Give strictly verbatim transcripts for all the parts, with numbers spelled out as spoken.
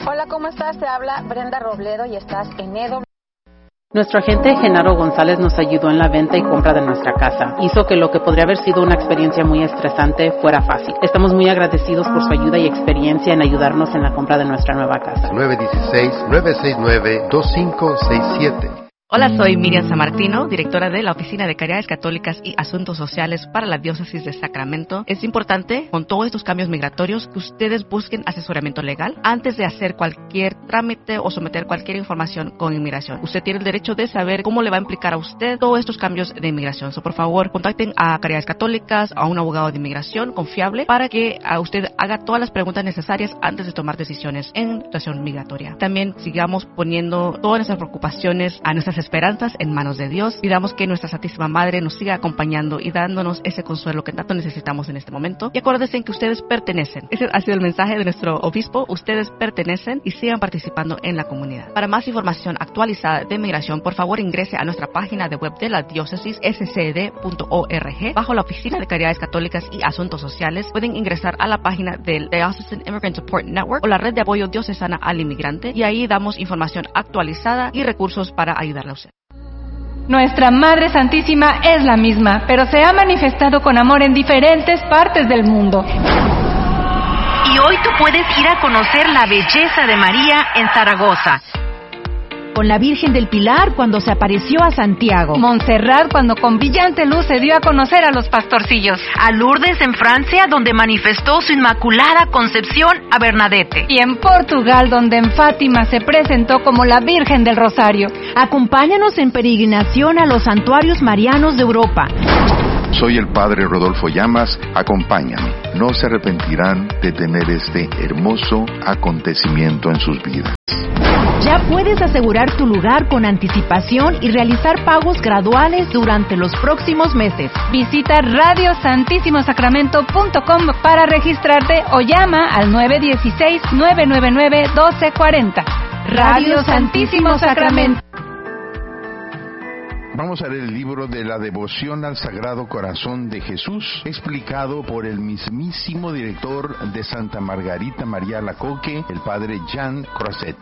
Hola, ¿cómo estás? Te habla Brenda Robledo y estás en E W. Nuestro agente Genaro González nos ayudó en la venta y compra de nuestra casa. Hizo que lo que podría haber sido una experiencia muy estresante fuera fácil. Estamos muy agradecidos por su ayuda y experiencia en ayudarnos en la compra de nuestra nueva casa. nueve uno seis, nueve seis nueve, dos cinco seis siete. Hola, soy Miriam Sammartino, directora de la Oficina de Caridades Católicas y Asuntos Sociales para la Diócesis de Sacramento. Es importante, con todos estos cambios migratorios, que ustedes busquen asesoramiento legal antes de hacer cualquier trámite o someter cualquier información con inmigración. Usted tiene el derecho de saber cómo le va a implicar a usted todos estos cambios de inmigración. So, por favor, contacten a Caridades Católicas, a un abogado de inmigración confiable, para que a usted haga todas las preguntas necesarias antes de tomar decisiones en situación migratoria. También sigamos poniendo todas nuestras preocupaciones, a nuestras esperanzas en manos de Dios. Pidamos que nuestra Santísima Madre nos siga acompañando y dándonos ese consuelo que tanto necesitamos en este momento. Y acuérdense que ustedes pertenecen. Ese ha sido el mensaje de nuestro obispo. Ustedes pertenecen y sigan participando en la comunidad. Para más información actualizada de migración, por favor ingrese a nuestra página de web de la diócesis, s c d punto org. Bajo la Oficina de Caridades Católicas y Asuntos Sociales, pueden ingresar a la página del Diocesan Immigrant Support Network o la red de apoyo diocesana al inmigrante, y ahí damos información actualizada y recursos para ayudarle a usted. Nuestra Madre Santísima es la misma, pero se ha manifestado con amor en diferentes partes del mundo. Y hoy tú puedes ir a conocer la belleza de María en Zaragoza. Con la Virgen del Pilar cuando se apareció a Santiago. Montserrat cuando con brillante luz se dio a conocer a los pastorcillos. A Lourdes en Francia, donde manifestó su inmaculada concepción a Bernadette. Y en Portugal, donde en Fátima se presentó como la Virgen del Rosario. Acompáñanos en peregrinación a los santuarios marianos de Europa. Soy el Padre Rodolfo Llamas, acompáñame. No se arrepentirán de tener este hermoso acontecimiento en sus vidas. Ya puedes asegurar tu lugar con anticipación y realizar pagos graduales durante los próximos meses. Visita radio santísimo sacramento punto com para registrarte o llama al nueve uno seis, nueve nueve nueve, uno dos cuatro cero. Radio Santísimo Sacramento. Vamos a leer el libro de la devoción al Sagrado Corazón de Jesús, explicado por el mismísimo director de Santa Margarita María Alacoque, el padre Jean Croisset.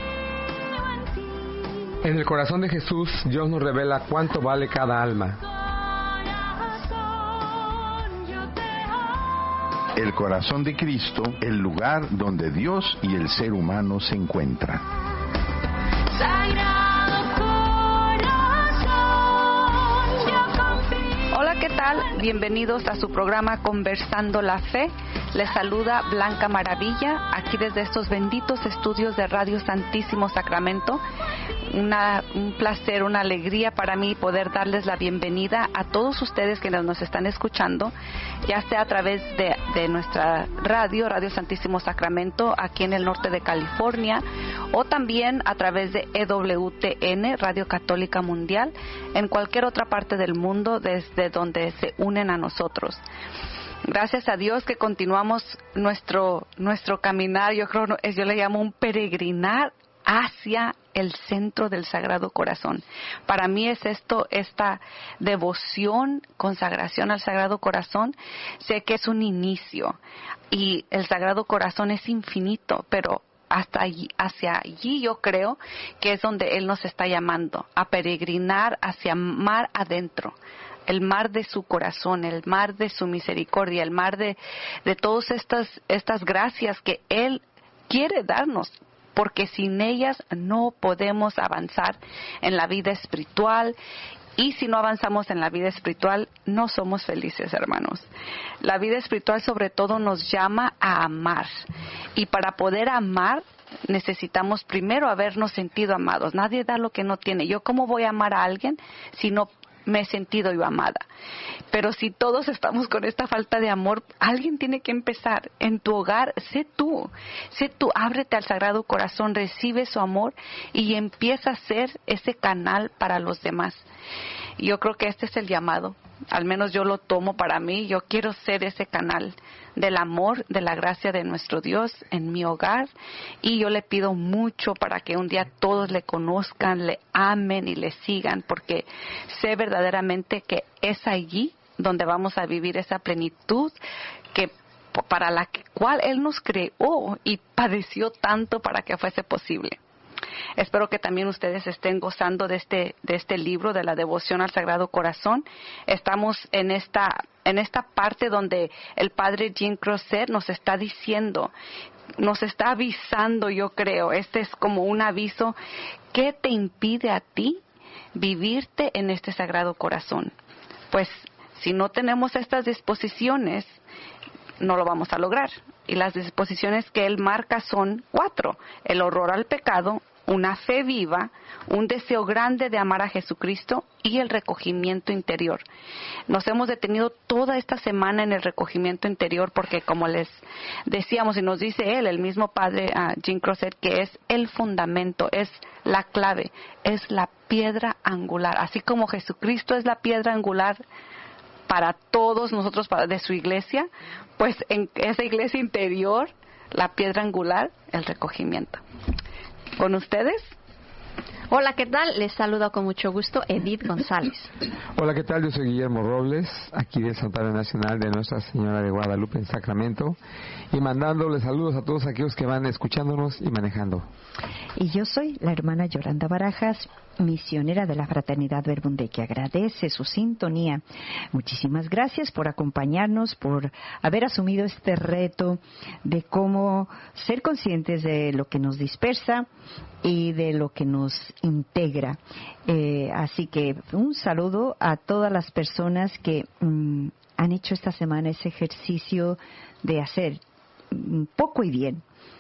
En el corazón de Jesús, Dios nos revela cuánto vale cada alma. El corazón de Cristo, el lugar donde Dios y el ser humano se encuentran. Hola, ¿qué tal? Bienvenidos a su programa Conversando la Fe. Les saluda Blanca Maravilla, aquí desde estos benditos estudios de Radio Santísimo Sacramento. Una, un placer, una alegría para mí poder darles la bienvenida a todos ustedes que nos están escuchando, ya sea a través de, de nuestra radio, Radio Santísimo Sacramento, aquí en el norte de California, o también a través de E W T N, Radio Católica Mundial, en cualquier otra parte del mundo desde donde se unen a nosotros. Gracias a Dios que continuamos nuestro nuestro caminar, yo creo, yo le llamo un peregrinar hacia el centro del Sagrado Corazón. Para mí es esto, esta devoción, consagración al Sagrado Corazón. Sé que es un inicio y el Sagrado Corazón es infinito, pero hasta allí, hacia allí yo creo que es donde Él nos está llamando, a peregrinar hacia mar adentro. El mar de su corazón, el mar de su misericordia, el mar de, de todas estas, estas gracias que Él quiere darnos, porque sin ellas no podemos avanzar en la vida espiritual, y si no avanzamos en la vida espiritual, no somos felices, hermanos. La vida espiritual sobre todo nos llama a amar, y para poder amar necesitamos primero habernos sentido amados. Nadie da lo que no tiene. Yo, ¿cómo voy a amar a alguien si no me he sentido yo amada? Pero si todos estamos con esta falta de amor, alguien tiene que empezar. En tu hogar, sé tú, sé tú, ábrete al Sagrado Corazón, recibe su amor y empieza a ser ese canal para los demás. Y yo creo que este es el llamado, al menos yo lo tomo para mí. Yo quiero ser ese canal del amor, de la gracia de nuestro Dios en mi hogar, y yo le pido mucho para que un día todos le conozcan, le amen y le sigan, porque sé verdaderamente que es allí donde vamos a vivir esa plenitud que para la cual Él nos creó y padeció tanto para que fuese posible. Espero que también ustedes estén gozando de este, de este libro, de la devoción al Sagrado Corazón. Estamos en esta, en esta parte donde el Padre Jean Crozet nos está diciendo, nos está avisando, yo creo, este es como un aviso, ¿qué te impide a ti vivirte en este Sagrado Corazón? Pues si no tenemos estas disposiciones, no lo vamos a lograr. Y las disposiciones que Él marca son cuatro: el horror al pecado, una fe viva, un deseo grande de amar a Jesucristo y el recogimiento interior. Nos hemos detenido toda esta semana en el recogimiento interior porque, como les decíamos y nos dice él, el mismo padre uh, Jean Crozet, que es el fundamento, es la clave, es la piedra angular. Así como Jesucristo es la piedra angular para todos nosotros, para, de su iglesia, pues en esa iglesia interior, la piedra angular, el recogimiento. ¿Con ustedes? Hola, ¿qué tal? Les saludo con mucho gusto Edith González. Hola, ¿qué tal? Yo soy Guillermo Robles, aquí del Santuario Nacional de Nuestra Señora de Guadalupe en Sacramento, y mandándoles saludos a todos aquellos que van escuchándonos y manejando. Y yo soy la hermana Yolanda Barajas, misionera de la Fraternidad Verbunde, que agradece su sintonía. Muchísimas gracias por acompañarnos, por haber asumido este reto de cómo ser conscientes de lo que nos dispersa y de lo que nos integra. Eh, así que un saludo a todas las personas que mm, han hecho esta semana ese ejercicio de hacer mm, poco y bien,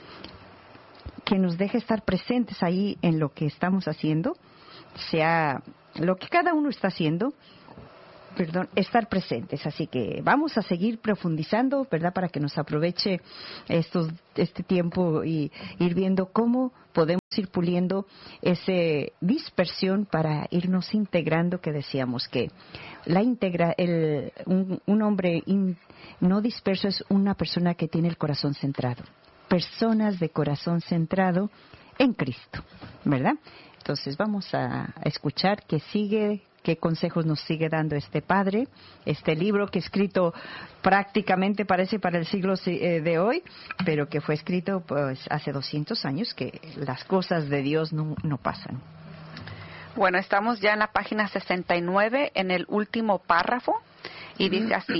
que nos deje estar presentes ahí en lo que estamos haciendo, sea lo que cada uno está haciendo, perdón, estar presentes. Así que vamos a seguir profundizando, ¿verdad?, para que nos aproveche estos, este tiempo y ir viendo cómo podemos ir puliendo esa dispersión para irnos integrando, que decíamos que la integra, el, un, un hombre in, no disperso es una persona que tiene el corazón centrado. Personas de corazón centrado en Cristo, ¿verdad? Entonces vamos a escuchar qué sigue, qué consejos nos sigue dando este padre, este libro que escrito prácticamente parece para el siglo de hoy, pero que fue escrito pues hace doscientos años, que las cosas de Dios no, no pasan. Bueno, estamos ya en la página sesenta y nueve, en el último párrafo, y dice así: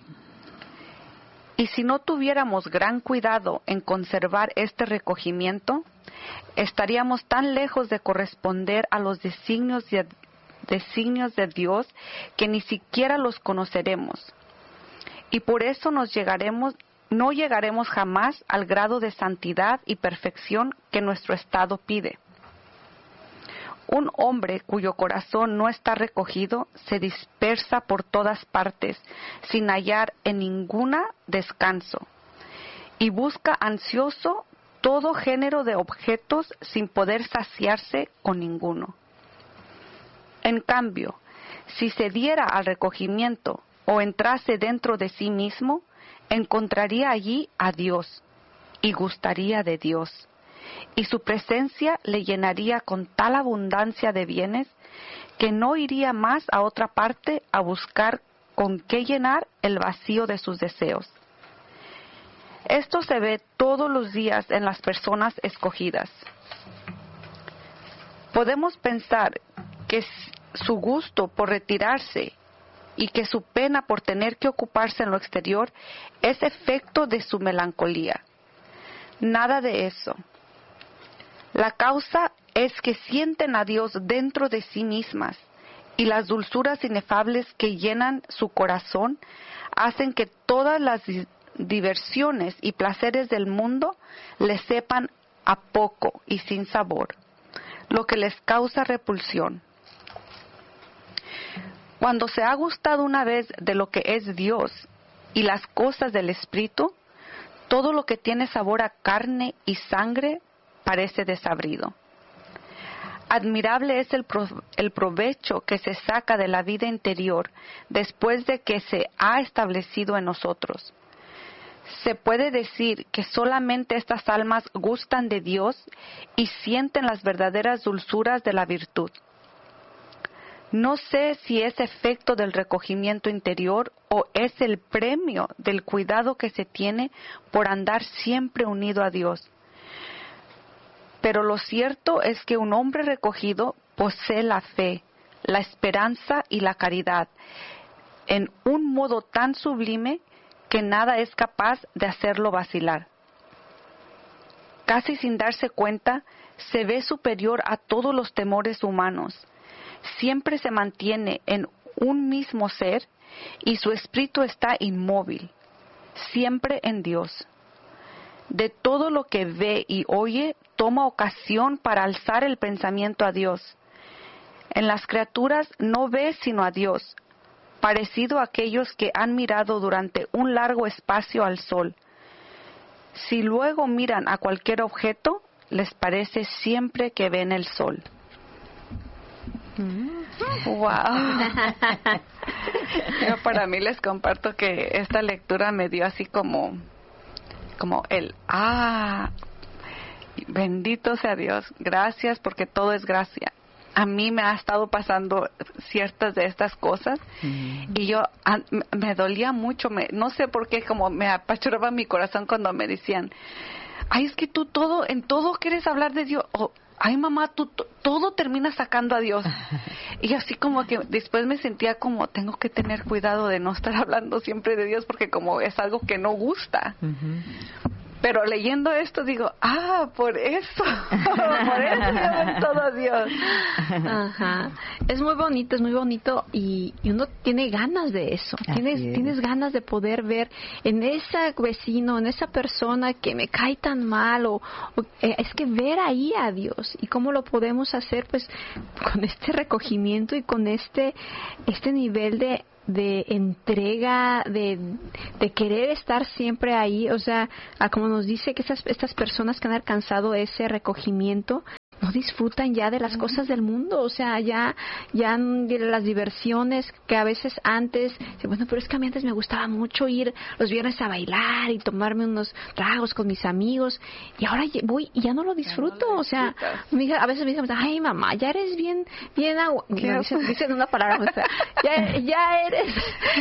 y si no tuviéramos gran cuidado en conservar este recogimiento, estaríamos tan lejos de corresponder a los designios de, designios de Dios que ni siquiera los conoceremos. Y por eso nos llegaremos, no llegaremos jamás al grado de santidad y perfección que nuestro estado pide. Un hombre cuyo corazón no está recogido se dispersa por todas partes sin hallar en ninguna descanso y busca ansioso todo género de objetos sin poder saciarse con ninguno. En cambio, si se diera al recogimiento o entrase dentro de sí mismo, encontraría allí a Dios y gustaría de Dios, y su presencia le llenaría con tal abundancia de bienes que no iría más a otra parte a buscar con qué llenar el vacío de sus deseos. Esto se ve todos los días en las personas escogidas. Podemos pensar que su gusto por retirarse y que su pena por tener que ocuparse en lo exterior es efecto de su melancolía. Nada de eso. La causa es que sienten a Dios dentro de sí mismas, y las dulzuras inefables que llenan su corazón hacen que todas las diversiones y placeres del mundo les sepan a poco y sin sabor, lo que les causa repulsión. Cuando se ha gustado una vez de lo que es Dios y las cosas del Espíritu, todo lo que tiene sabor a carne y sangre parece desabrido. Admirable es el, pro, el provecho que se saca de la vida interior después de que se ha establecido en nosotros. Se puede decir que solamente estas almas gustan de Dios y sienten las verdaderas dulzuras de la virtud. No sé si es efecto del recogimiento interior o es el premio del cuidado que se tiene por andar siempre unido a Dios. Pero lo cierto es que un hombre recogido posee la fe, la esperanza y la caridad en un modo tan sublime que nada es capaz de hacerlo vacilar. Casi sin darse cuenta, se ve superior a todos los temores humanos. Siempre se mantiene en un mismo ser y su espíritu está inmóvil, siempre en Dios. De todo lo que ve y oye, toma ocasión para alzar el pensamiento a Dios. En las criaturas no ve sino a Dios, parecido a aquellos que han mirado durante un largo espacio al sol. Si luego miran a cualquier objeto, les parece siempre que ven el sol. Wow. Yo para mí les comparto que esta lectura me dio así como, como el ah, bendito sea Dios, gracias porque todo es gracia. A mí me ha estado pasando ciertas de estas cosas mm. y yo a, me dolía mucho, me, no sé por qué, como me apachurraba mi corazón cuando me decían, ay, es que tú todo, en todo quieres hablar de Dios, o ay mamá, tú t- todo terminas sacando a Dios. Y así como que después me sentía como, tengo que tener cuidado de no estar hablando siempre de Dios porque como es algo que no gusta. Uh-huh. Pero leyendo esto digo, ah, por eso, por eso yo ven todo a Dios. Ajá. Es muy bonito, es muy bonito y, y uno tiene ganas de eso. Tienes, tienes ganas de poder ver en ese vecino, en esa persona que me cae tan mal o, o eh, es que ver ahí a Dios y cómo lo podemos hacer pues con este recogimiento y con este, este nivel de de entrega, de, de querer estar siempre ahí, o sea, como nos dice que esas, estas personas que han alcanzado ese recogimiento no disfrutan ya de las cosas del mundo, o sea, ya, ya de las diversiones que a veces antes, bueno, pero es que a mí antes me gustaba mucho ir los viernes a bailar y tomarme unos tragos con mis amigos, y ahora voy y ya no lo disfruto, no lo o sea, mi hija, a veces me dicen, ay mamá, ya eres bien, bien, agua, no, dicen, dicen una palabra, o sea, ya, ya eres,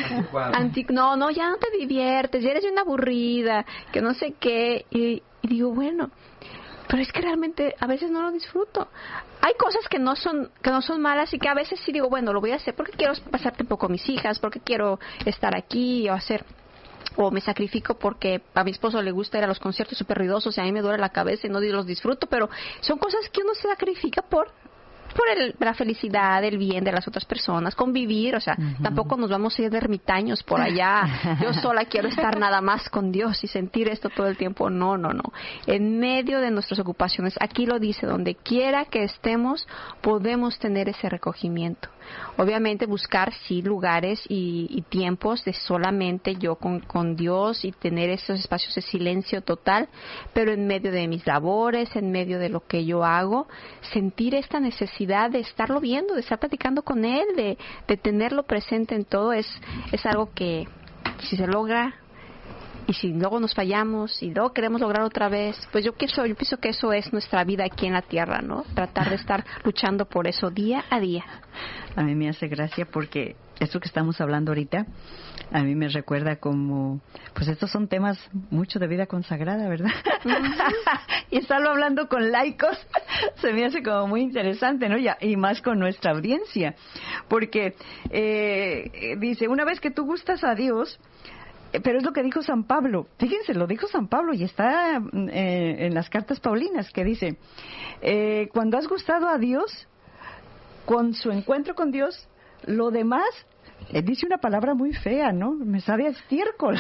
anti, no, no, ya no te diviertes, ya eres bien aburrida, que no sé qué, y, y digo, bueno, pero es que realmente a veces no lo disfruto. Hay cosas que no son que no son malas y que a veces sí digo, bueno, lo voy a hacer porque quiero pasar tiempo con mis hijas, porque quiero estar aquí o hacer, o me sacrifico porque a mi esposo le gusta ir a los conciertos súper ruidosos y a mí me duele la cabeza y no los disfruto, pero son cosas que uno se sacrifica por por el, la felicidad, el bien de las otras personas, convivir, o sea, uh-huh. Tampoco nos vamos a ir de ermitaños por allá, yo sola quiero estar nada más con Dios y sentir esto todo el tiempo, no, no, no, en medio de nuestras ocupaciones, aquí lo dice, donde quiera que estemos, podemos tener ese recogimiento. Obviamente buscar sí lugares y, y tiempos de solamente yo con, con Dios y tener esos espacios de silencio total, pero en medio de mis labores, en medio de lo que yo hago, sentir esta necesidad de estarlo viendo, de estar platicando con Él, de, de tenerlo presente en todo, es, es algo que si se logra y si luego nos fallamos y luego queremos lograr otra vez, pues yo pienso, yo pienso que eso es nuestra vida aquí en la tierra, ¿no? Tratar de estar luchando por eso día a día. A mí me hace gracia porque esto que estamos hablando ahorita, a mí me recuerda como, pues estos son temas mucho de vida consagrada, ¿verdad? Uh-huh. Y estarlo hablando con laicos se me hace como muy interesante, ¿no? Y, y más con nuestra audiencia, porque eh, dice, una vez que tú gustas a Dios, pero es lo que dijo San Pablo, fíjense, lo dijo San Pablo y está eh, en las cartas paulinas, que dice, eh, cuando has gustado a Dios, con su encuentro con Dios, lo demás, eh, dice una palabra muy fea, ¿no? Me sabe a estiércol.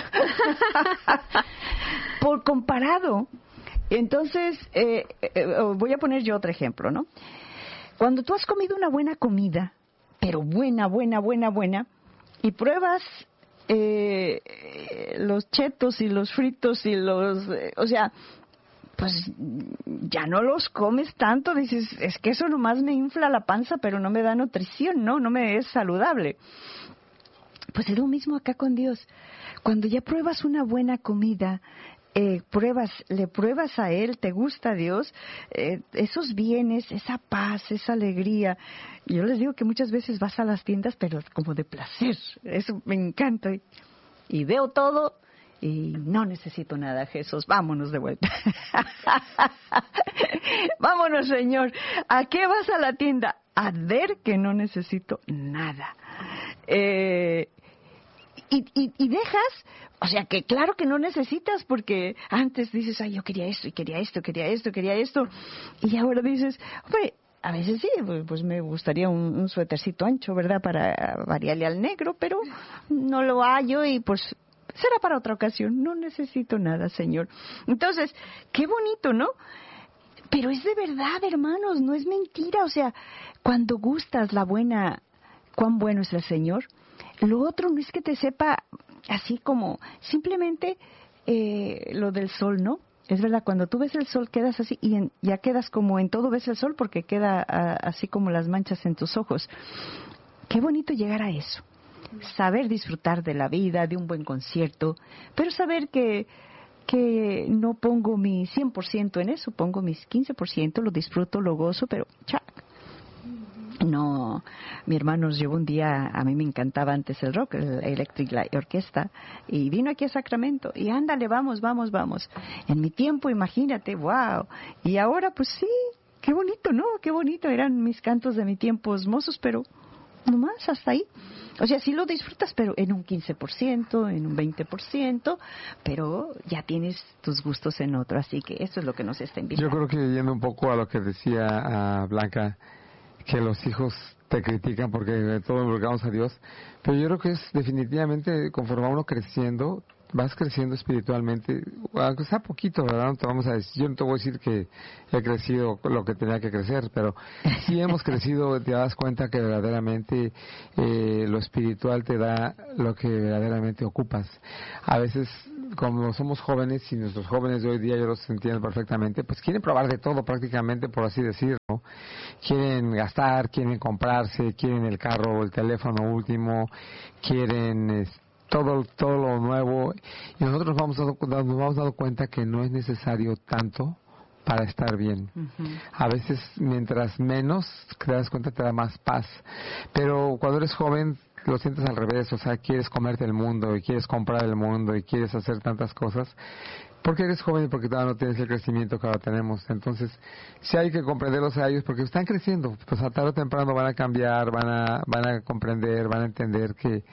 Por comparado. Entonces, eh, eh, voy a poner yo otro ejemplo, ¿no? Cuando tú has comido una buena comida, pero buena, buena, buena, buena, y pruebas Eh, los chetos y los fritos y los, eh, o sea, pues ya no los comes tanto, dices, es que eso nomás me infla la panza, pero no me da nutrición, no, no me es saludable. Pues es lo mismo acá con Dios. Cuando ya pruebas una buena comida, eh, pruebas, le pruebas a Él, te gusta a Dios, eh, esos bienes, esa paz, esa alegría. Yo les digo que muchas veces vas a las tiendas, pero como de placer, eso me encanta. Y veo todo y no necesito nada, Jesús, vámonos de vuelta. Vámonos, Señor. ¿A qué vas a la tienda? A ver que no necesito nada. Eh... Y, y, y dejas, o sea que claro que no necesitas, porque antes dices, ay, yo quería esto, y quería esto, quería esto, quería esto, y ahora dices, hombre, a veces sí, pues me gustaría un, un suétercito ancho, ¿verdad?, para variarle al negro, pero no lo hallo y pues será para otra ocasión, no necesito nada, Señor. Entonces, qué bonito, ¿no? Pero es de verdad, hermanos, no es mentira, o sea, cuando gustas la buena, cuán bueno es el Señor. Lo otro no es que te sepa así como, simplemente eh, lo del sol, ¿no? Es verdad, cuando tú ves el sol quedas así y en, ya quedas como en todo ves el sol porque queda a, así como las manchas en tus ojos. Qué bonito llegar a eso. Saber disfrutar de la vida, de un buen concierto, pero saber que, que no pongo mi cien por ciento en eso, pongo mis quince por ciento, lo disfruto, lo gozo, pero chac. No, mi hermano nos llevó un día, a mí me encantaba antes el rock, el Electric Light Orchestra, y vino aquí a Sacramento, y ándale, vamos, vamos, vamos. En mi tiempo, imagínate, wow. Y ahora, pues sí, qué bonito, ¿no? Qué bonito, eran mis cantos de mi tiempo hermosos, pero nomás hasta ahí. O sea, sí lo disfrutas, pero en un quince por ciento, en un veinte por ciento, pero ya tienes tus gustos en otro, así que eso es lo que nos está invitando. Yo creo que yendo un poco a lo que decía uh, Blanca, que los hijos te critican porque todos involucramos a Dios, pero yo creo que es definitivamente conforme uno creciendo, vas creciendo espiritualmente, aunque sea poquito, ¿verdad? No te vamos a decir, yo no te voy a decir que he crecido lo que tenía que crecer, pero sí hemos crecido, te das cuenta que verdaderamente eh, lo espiritual te da lo que verdaderamente ocupas. A veces, como somos jóvenes, y nuestros jóvenes de hoy día, yo los entiendo perfectamente, pues quieren probar de todo prácticamente, por así decirlo. Quieren gastar, quieren comprarse, quieren el carro, el teléfono último, quieren eh, todo todo lo nuevo, y nosotros vamos dando, nos vamos dando cuenta que no es necesario tanto para estar bien. Uh-huh. A veces, mientras menos te das cuenta, te da más paz. Pero cuando eres joven, lo sientes al revés, o sea, quieres comerte el mundo, y quieres comprar el mundo, y quieres hacer tantas cosas, porque eres joven y porque todavía no tienes el crecimiento que ahora tenemos. Entonces, sí hay que comprenderlos a ellos, porque están creciendo, pues a tarde o temprano van a cambiar, van a van a comprender, van a entender que,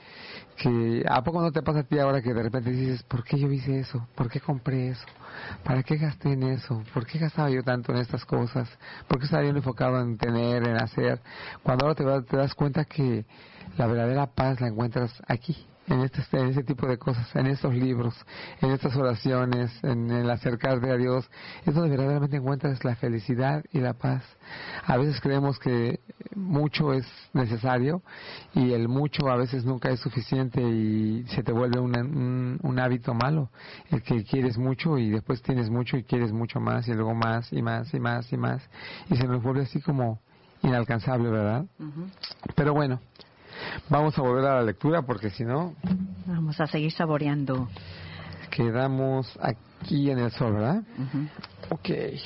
que ¿a poco no te pasa a ti ahora que de repente dices, ¿por qué yo hice eso? ¿Por qué compré eso? ¿Para qué gasté en eso? ¿Por qué gastaba yo tanto en estas cosas? ¿Por qué estaba yo enfocado en tener, en hacer? Cuando ahora te, te das cuenta que la verdadera paz la encuentras aquí, en este, en este tipo de cosas, en estos libros, en estas oraciones, en el acercarte a Dios, es donde verdaderamente encuentras la felicidad y la paz. A veces creemos que mucho es necesario y el mucho a veces nunca es suficiente y se te vuelve una, un, un hábito malo, el que quieres mucho y después tienes mucho y quieres mucho más y luego más y más y más y más y se nos vuelve así como inalcanzable, ¿verdad? Uh-huh. Pero bueno, vamos a volver a la lectura porque si no... Vamos a seguir saboreando. Quedamos aquí en el sol, ¿verdad? Uh-huh. Ok.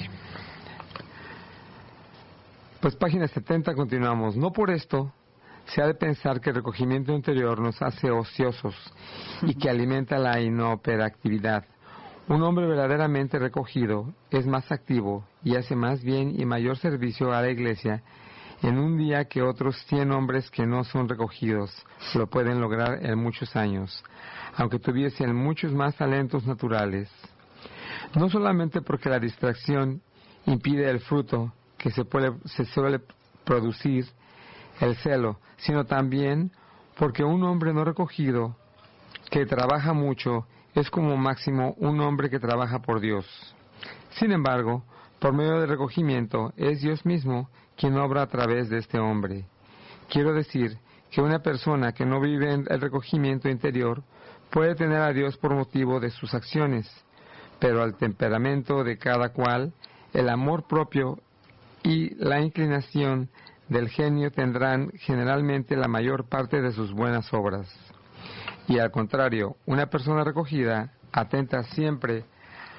Pues página setenta, continuamos. No por esto se ha de pensar que el recogimiento interior nos hace ociosos uh-huh. y que alimenta la inoperatividad. Un hombre verdaderamente recogido es más activo y hace más bien y mayor servicio a la iglesia en un día que otros cien hombres que no son recogidos lo pueden lograr en muchos años, aunque tuviesen muchos más talentos naturales. No solamente porque la distracción impide el fruto que se, puede, se suele producir, el celo, sino también porque un hombre no recogido que trabaja mucho es como máximo un hombre que trabaja por Dios. Sin embargo, por medio del recogimiento, es Dios mismo quien obra a través de este hombre. Quiero decir que una persona que no vive en el recogimiento interior puede tener a Dios por motivo de sus acciones, pero al temperamento de cada cual, el amor propio y la inclinación del genio tendrán generalmente la mayor parte de sus buenas obras. Y al contrario, una persona recogida atenta siempre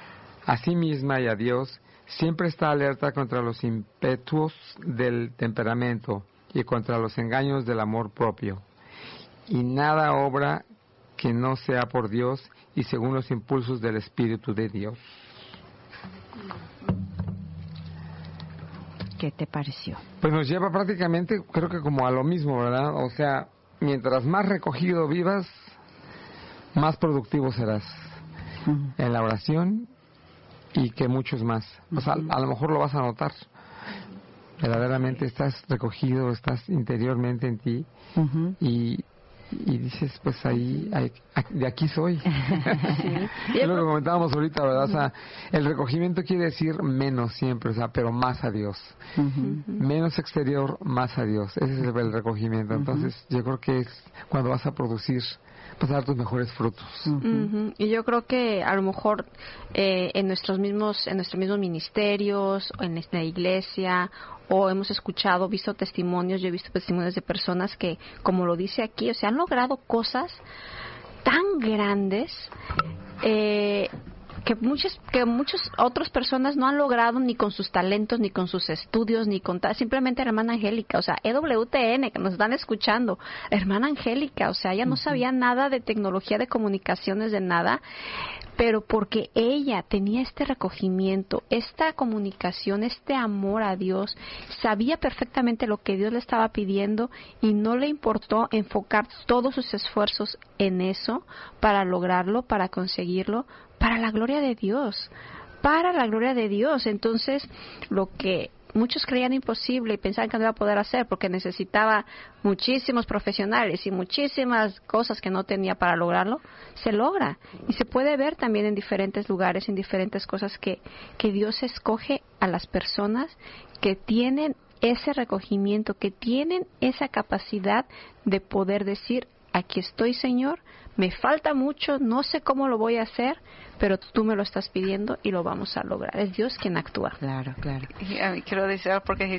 a sí misma y a Dios, siempre está alerta contra los impetuos del temperamento y contra los engaños del amor propio. Y nada obra que no sea por Dios y según los impulsos del Espíritu de Dios. ¿Qué te pareció? Pues nos lleva prácticamente, creo que como a lo mismo, ¿verdad? O sea, mientras más recogido vivas, más productivo serás uh-huh. en la oración y que muchos más. O sea, uh-huh. a lo mejor lo vas a notar. Verdaderamente estás recogido, estás interiormente en ti uh-huh. y y dices, pues ahí, ahí de aquí soy. Sí. Es lo que comentábamos ahorita, ¿verdad? O sea, el recogimiento quiere decir menos siempre, o sea, pero más a Dios. Uh-huh. Menos exterior, más a Dios. Ese es el recogimiento. Entonces, uh-huh. yo creo que es cuando vas a producir, vas a dar tus mejores frutos. Uh-huh. Uh-huh. Y yo creo que a lo mejor eh, en nuestros mismos, en nuestros mismos ministerios, o en la iglesia, o hemos escuchado, visto testimonios, yo he visto testimonios de personas que, como lo dice aquí, o sea, han logrado cosas tan grandes eh, que muchas que muchas otras personas no han logrado ni con sus talentos, ni con sus estudios, ni con tal, simplemente la hermana Angélica, o sea, E W T N, que nos están escuchando, hermana Angélica, o sea, ella no uh-huh. sabía nada de tecnología, de comunicaciones, de nada, pero porque ella tenía este recogimiento, esta comunicación, este amor a Dios, sabía perfectamente lo que Dios le estaba pidiendo y no le importó enfocar todos sus esfuerzos en eso para lograrlo, para conseguirlo, para la gloria de Dios, para la gloria de Dios. Entonces, lo que muchos creían imposible y pensaban que no iba a poder hacer porque necesitaba muchísimos profesionales y muchísimas cosas que no tenía para lograrlo, se logra. Y se puede ver también en diferentes lugares, en diferentes cosas que, que Dios escoge a las personas que tienen ese recogimiento, que tienen esa capacidad de poder decir, aquí estoy, Señor, me falta mucho, no sé cómo lo voy a hacer, pero tú me lo estás pidiendo y lo vamos a lograr. Es Dios quien actúa. Claro, claro. Y, uh, quiero decir, porque